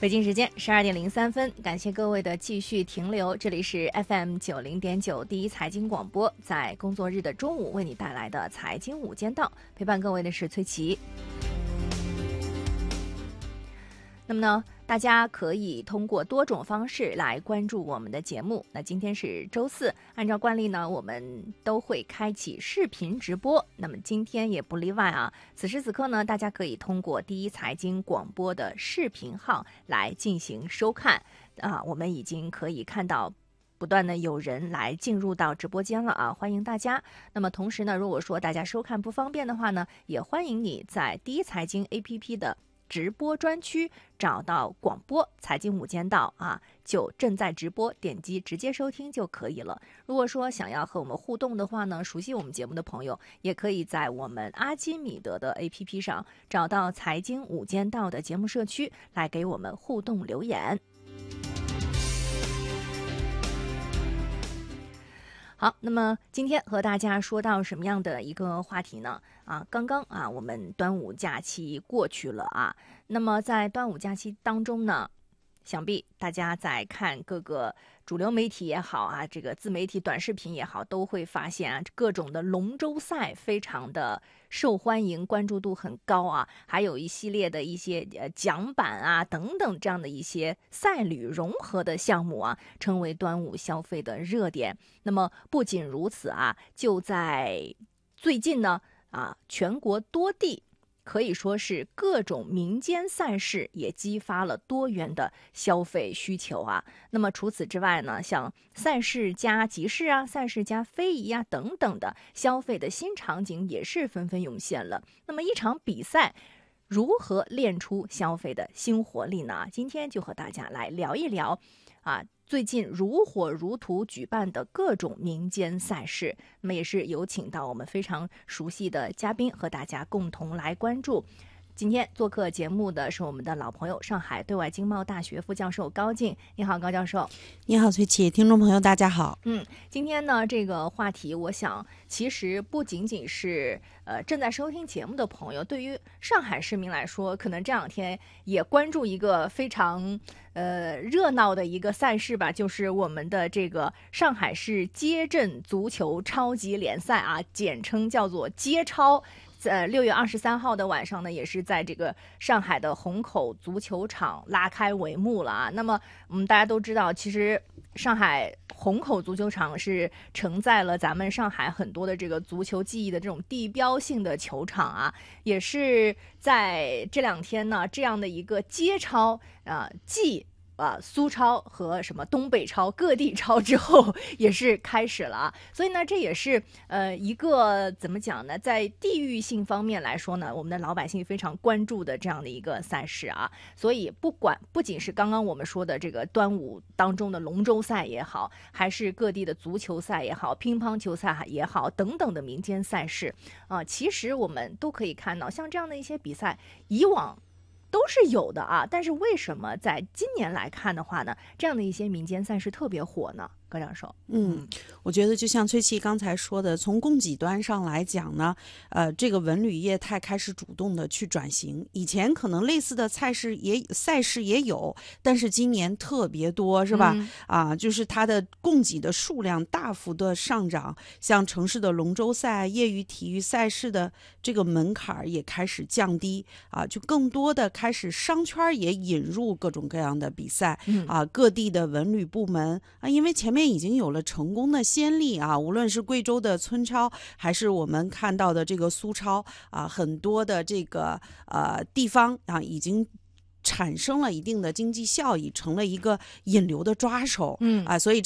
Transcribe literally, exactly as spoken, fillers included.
北京时间十二点零三分，感谢各位的继续停留，这里是 F M 九零点九第一财经广播，在工作日的中午为你带来的财经午间档，陪伴各位的是崔琦。那么呢，大家可以通过多种方式来关注我们的节目。那今天是周四，按照惯例呢，我们都会开启视频直播。那么今天也不例外啊。此时此刻呢，大家可以通过第一财经广播的视频号来进行收看啊。我们已经可以看到不断的有人来进入到直播间了啊，欢迎大家。那么同时呢，如果说大家收看不方便的话呢，也欢迎你在第一财经 A P P 的直播专区找到广播财经午间道啊，就正在直播，点击直接收听就可以了。如果说想要和我们互动的话呢，熟悉我们节目的朋友也可以在我们阿基米德的 A P P 上找到财经午间道的节目社区来给我们互动留言。好，那么今天和大家说到什么样的一个话题呢？啊，刚刚啊，我们端午假期过去了啊。那么在端午假期当中呢，想必大家在看各个主流媒体也好啊，这个自媒体短视频也好，都会发现啊，各种的龙舟赛非常的受欢迎，关注度很高啊，还有一系列的一些呃桨板啊等等这样的一些赛旅融合的项目啊，成为端午消费的热点。那么不仅如此啊，就在最近呢啊，全国多地可以说是各种民间赛事也激发了多元的消费需求啊。那么除此之外呢，像赛事加集市啊、赛事加非遗啊等等的消费的新场景也是纷纷涌现了。那么一场比赛如何练出消费的新活力呢？今天就和大家来聊一聊啊，最近如火如荼举办的各种民间赛事，那么也是有请到我们非常熟悉的嘉宾和大家共同来关注。今天做客节目的是我们的老朋友，上海对外经贸大学副教授高静。你好，高教授。 你好，崔琦，听众朋友大家好。 嗯，今天呢这个话题，我想其实不仅仅是呃正在收听节目的朋友，对于上海市民来说，可能这两天也关注一个非常呃热闹的一个赛事吧，就是我们的这个上海市街镇足球超级联赛啊，简称叫做街超。呃，六月二十三号的晚上呢，也是在这个上海的虹口足球场拉开帷幕了啊。那么，嗯，大家都知道，其实上海虹口足球场是承载了咱们上海很多的这个足球记忆的这种地标性的球场啊，也是在这两天呢，这样的一个街超啊，既呃，苏超和什么东北超各地超之后也是开始了啊，所以呢，这也是呃一个怎么讲呢，在地域性方面来说呢，我们的老百姓非常关注的这样的一个赛事啊。所以不管不仅是刚刚我们说的这个端午当中的龙舟赛也好，还是各地的足球赛也好、乒乓球赛也好等等的民间赛事啊、呃，其实我们都可以看到，像这样的一些比赛，以往都是有的啊，但是为什么在今年来看的话呢，这样的一些民间赛事特别火呢？高教授。 嗯，我觉得就像崔琦刚才说的，从供给端上来讲呢，呃，这个文旅业态开始主动的去转型。以前可能类似的赛事也赛事也有，但是今年特别多，是吧？嗯、啊，就是它的供给的数量大幅的上涨，像城市的龙舟赛、业余体育赛事的这个门槛也开始降低啊，就更多的开始商圈也引入各种各样的比赛、嗯、啊，各地的文旅部门啊，因为前面已经有了成功的先例啊，无论是贵州的村超，还是我们看到的这个苏超啊，很多的这个呃地方啊，已经产生了一定的经济效益，成了一个引流的抓手。嗯啊，所以